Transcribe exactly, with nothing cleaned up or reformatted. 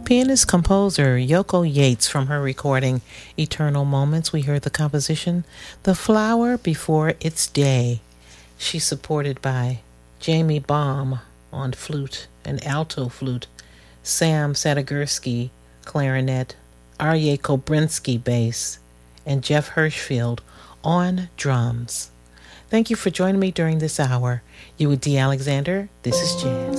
Pianist-composer Yoko Yates from her recording Eternal Moments. We heard the composition The Flower Before Its Day. She's supported by Jamie Baum on flute and alto flute, Sam Sadegurski clarinet, Arye Kobrinsky bass, and Jeff Hirschfield on drums. Thank you for joining me during this hour. You with Dee Alexander. This is Jazz.